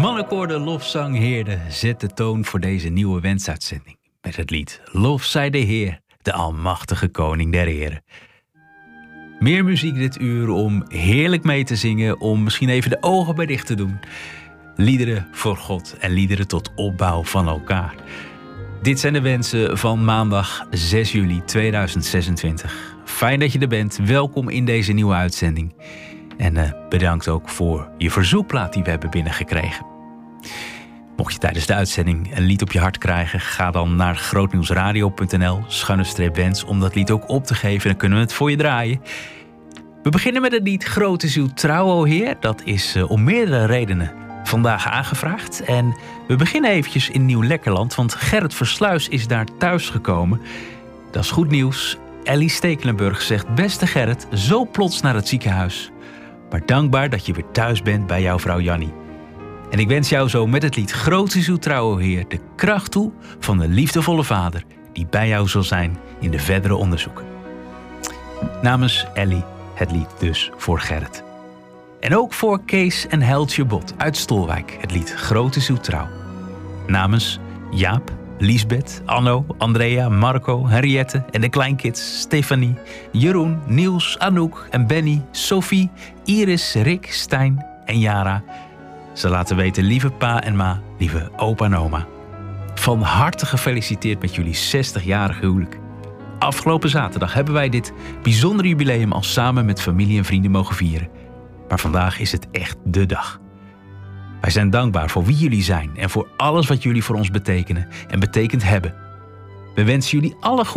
Mannenkoor de Lofzangheerde zet de toon voor deze nieuwe wensuitzending. Met het lied Lof zij de Heer, de almachtige koning der heren. Meer muziek dit uur om heerlijk mee te zingen, om misschien even de ogen bij dicht te doen. Liederen voor God en liederen tot opbouw van elkaar. Dit zijn de wensen van maandag 6 juli 2026. Fijn dat je er bent. Welkom in deze nieuwe uitzending. En bedankt ook voor je verzoekplaat die we hebben binnengekregen. Mocht je tijdens de uitzending een lied op je hart krijgen, ga dan naar grootnieuwsradio.nl/wens om dat lied ook op te geven. Dan kunnen we het voor je draaien. We beginnen met het lied Groot is uw trouw, o Heer. Dat is om meerdere redenen vandaag aangevraagd. En we beginnen eventjes in Nieuw-Lekkerland, want Gerrit Versluis is daar thuisgekomen. Dat is goed nieuws. Ellie Stekelenburg zegt: beste Gerrit, zo plots naar het ziekenhuis. Maar dankbaar dat je weer thuis bent bij jouw vrouw Jannie. En ik wens jou zo met het lied Groot is uw trouw, o Heer, de kracht toe van de liefdevolle Vader die bij jou zal zijn in de verdere onderzoeken. Namens Ellie het lied dus voor Gerrit. En ook voor Kees en Heltje Bot uit Stolwijk het lied Groot is uw trouw. Namens Jaap, Liesbeth, Anno, Andrea, Marco, Henriette en de kleinkids Stefanie, Jeroen, Niels, Anouk en Benny, Sophie, Iris, Rick, Stijn en Jara. Ze laten weten: lieve pa en ma, lieve opa en oma. Van harte gefeliciteerd met jullie 60-jarige huwelijk. Afgelopen zaterdag hebben wij dit bijzondere jubileum al samen met familie en vrienden mogen vieren. Maar vandaag is het echt de dag. Wij zijn dankbaar voor wie jullie zijn en voor alles wat jullie voor ons betekenen en betekend hebben. We wensen jullie alle goede